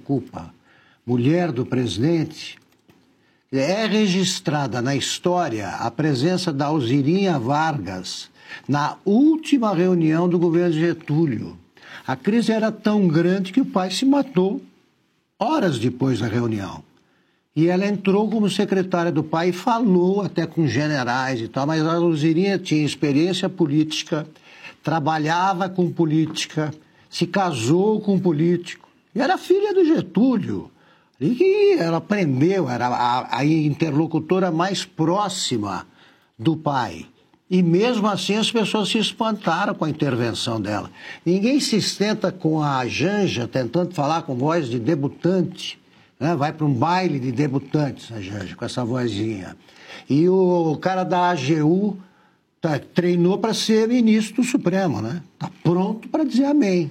preocupa, mulher do presidente, é registrada na história a presença da Alzirinha Vargas na última reunião do governo de Getúlio. A crise era tão grande que o pai se matou horas depois da reunião. E ela entrou como secretária do pai e falou até com generais e tal, mas a Alzirinha tinha experiência política, trabalhava com política, se casou com político, e era filha do Getúlio. E que ela aprendeu, era a interlocutora mais próxima do pai. E mesmo assim as pessoas se espantaram com a intervenção dela. Ninguém se sustenta com a Janja tentando falar com voz de debutante, né? Vai para um baile de debutantes, a Janja, com essa vozinha. E o cara da AGU treinou para ser ministro do Supremo, né? Está pronto para dizer amém.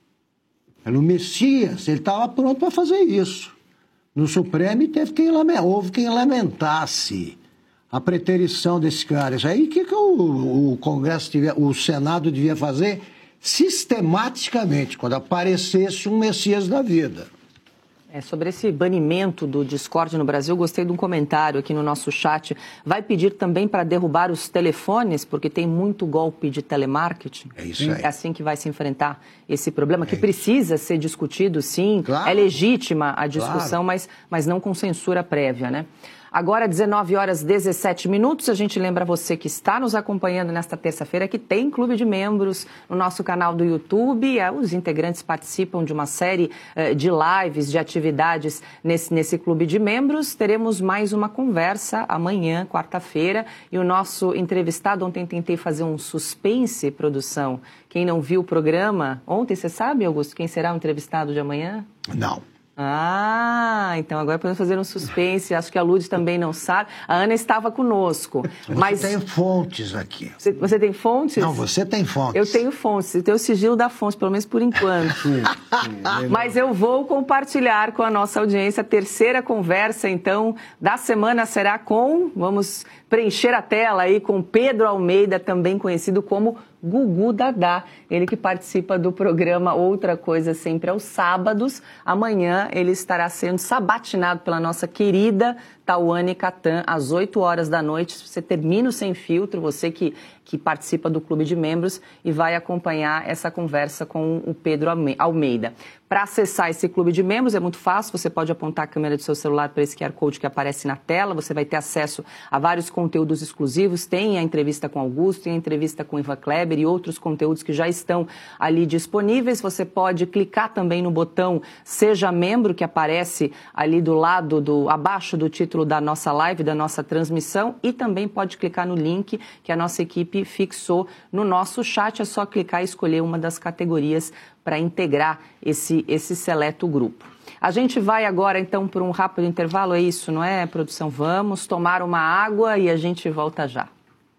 No Messias, ele estava pronto para fazer isso. No Supremo, e houve quem lamentasse a preterição desse cara. Isso aí, o que o Congresso, o Senado devia fazer sistematicamente, quando aparecesse um Messias da vida? Sobre esse banimento do Discord no Brasil, gostei de um comentário aqui no nosso chat. Vai pedir também para derrubar os telefones, porque tem muito golpe de telemarketing? É isso aí. É assim que vai se enfrentar esse problema, que precisa ser discutido, sim. Claro. É legítima a discussão, claro. mas não com censura prévia, né? Agora, 19h17, a gente lembra você que está nos acompanhando nesta terça-feira que tem Clube de Membros no nosso canal do YouTube. Os integrantes participam de uma série de lives, de atividades nesse Clube de Membros. Teremos mais uma conversa amanhã, quarta-feira, e o nosso entrevistado, ontem tentei fazer um suspense, produção. Quem não viu o programa ontem, você sabe, Augusto, quem será o entrevistado de amanhã? Não. Então agora podemos fazer um suspense, acho que a Lud também não sabe. A Ana estava conosco. Você tem fontes aqui. Você tem fontes? Não, você tem fontes. Eu tenho fontes, eu tenho o sigilo da fonte, pelo menos por enquanto. Mas eu vou compartilhar com a nossa audiência a terceira conversa, então, da semana será vamos preencher a tela aí com Pedro Almeida, também conhecido como Gugu Dadá, ele que participa do programa Outra Coisa Sempre aos sábados. Amanhã ele estará sendo sabatinado pela nossa querida Tauane Catan, às 8 horas da noite. Você termina o Sem Filtro, você que participa do Clube de Membros, e vai acompanhar essa conversa com o Pedro Almeida. Para acessar esse Clube de Membros é muito fácil, você pode apontar a câmera do seu celular para esse QR Code que aparece na tela, você vai ter acesso a vários conteúdos exclusivos, tem a entrevista com Augusto, tem a entrevista com Ivan Kleber e outros conteúdos que já estão ali disponíveis. Você pode clicar também no botão Seja Membro, que aparece ali do lado, abaixo do título da nossa live, da nossa transmissão, e também pode clicar no link que a nossa equipe fixou no nosso chat. É só clicar e escolher uma das categorias para integrar esse seleto grupo. A gente vai agora, então, por um rápido intervalo, é isso, não é, produção? Vamos tomar uma água e a gente volta já.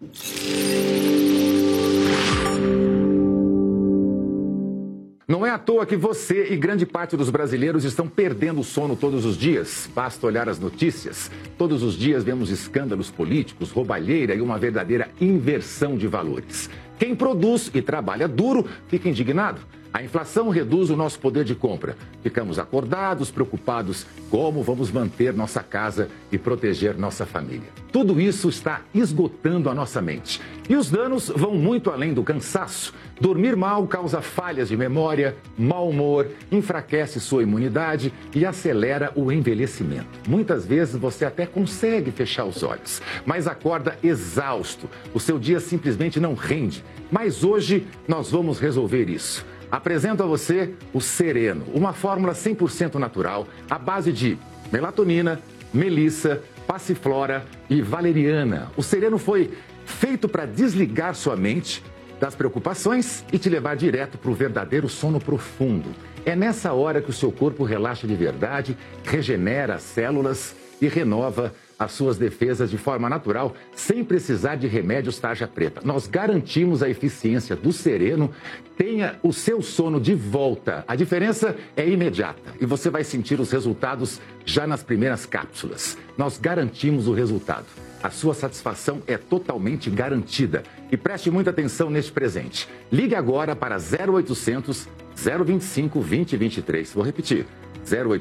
Não é à toa que você e grande parte dos brasileiros estão perdendo o sono todos os dias. Basta olhar as notícias. Todos os dias vemos escândalos políticos, roubalheira e uma verdadeira inversão de valores. Quem produz e trabalha duro fica indignado. A inflação reduz o nosso poder de compra. Ficamos acordados, preocupados como vamos manter nossa casa e proteger nossa família. Tudo isso está esgotando a nossa mente. E os danos vão muito além do cansaço. Dormir mal causa falhas de memória, mau humor, enfraquece sua imunidade e acelera o envelhecimento. Muitas vezes você até consegue fechar os olhos, mas acorda exausto. O seu dia simplesmente não rende. Mas hoje nós vamos resolver isso. Apresento a você o Sereno, uma fórmula 100% natural, à base de melatonina, melissa, passiflora e valeriana. O Sereno foi feito para desligar sua mente das preocupações e te levar direto para o verdadeiro sono profundo. É nessa hora que o seu corpo relaxa de verdade, regenera as células e renova as suas defesas de forma natural, sem precisar de remédios tarja preta. Nós garantimos a eficiência do Sereno. Tenha o seu sono de volta. A diferença é imediata e você vai sentir os resultados já nas primeiras cápsulas. Nós garantimos o resultado. A sua satisfação é totalmente garantida. E preste muita atenção neste presente. Ligue agora para 0800 025 2023. Vou repetir. 0800